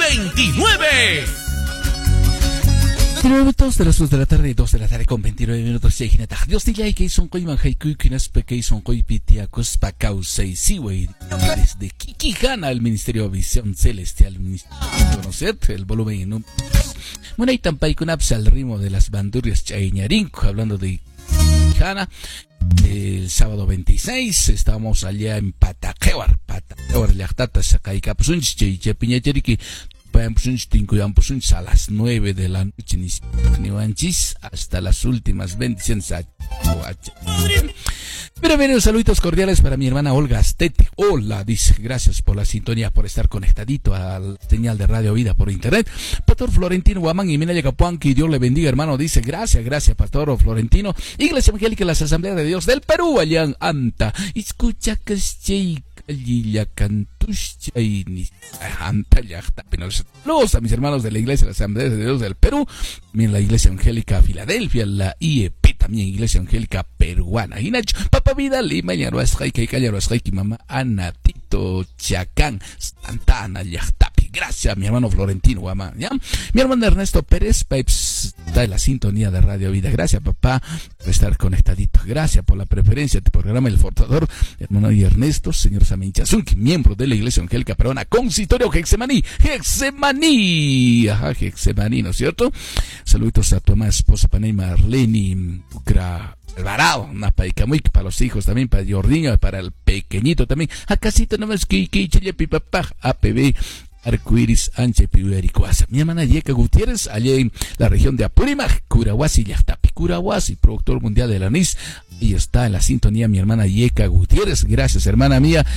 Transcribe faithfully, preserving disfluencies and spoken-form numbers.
veintinueve. veintinueve minutos de las dos de la tarde, dos de la tarde con veintinueve minutos. Dios te ya que son coy manjaiku que nas peque son coy pitiacos pa causa y siwe desde Kikijana al Ministerio de Visión Celestial, conocer el volumen no. Bueno, y tampai con apsa al ritmo de las bandurrias chaiñarinco, hablando de Kikijana. El sábado veintiséis estábamos allá en Pataquewar, Pataquewar, Llactata, Sacaica, Pusunch, Cheiche, Piñacheriqui. A las nueve de la noche ni hasta las últimas bendiciones. Pero bien, saluditos cordiales para mi hermana Olga Astete. Hola, dice, gracias por la sintonía, por estar conectadito a la señal de Radio Vida por internet. Pastor Florentino Guamán y Minaya Capuán, que Dios le bendiga, hermano. Dice, gracias, gracias, Pastor Florentino. Iglesia Evangélica de las Asambleas de Dios del Perú, allá en Anta. Escucha que es Lilla Cantush y Anta Yachta. Saludos a mis hermanos de la Iglesia de las Asambleas de Dios del Perú, también la Iglesia Evangélica Filadelfia, la I E P, también Iglesia Evangélica Peruana. Y Nacho, Papa Vida, Lima, Yaruasjaiki, Callaruasjaiki, Mamá Ana, Tito, Chacán, Santana, Yachtapi. Gracias, mi hermano Florentino Guamán, ¿ya? Mi hermano Ernesto Pérez, Pepes, está en la sintonía de Radio Vida. Gracias, papá, por estar conectadito. Gracias por la preferencia de tu programa El Fortador, hermano y Ernesto, señor Samin Chazunki, miembro de la Iglesia Evangélica Peruana, consitorio Hexemaní, Hexemaní, ajá, Hexemaní, ¿no es cierto? Saluditos a tu amada esposa, Panay Marleni, Ucra, Alvarado, una paicamuic para los hijos también, para Jordiño, para el pequeñito también. A casita nomás que que chile pipapá, A P B. Arcoiris Anche Piuericoasa. Mi hermana Yeca Gutiérrez, allá en la región de Apurímac, Curahuasi, Llactapi, Curahuasi, productor mundial del anís. Y está en la sintonía mi hermana Yeca Gutiérrez. Gracias, hermana mía.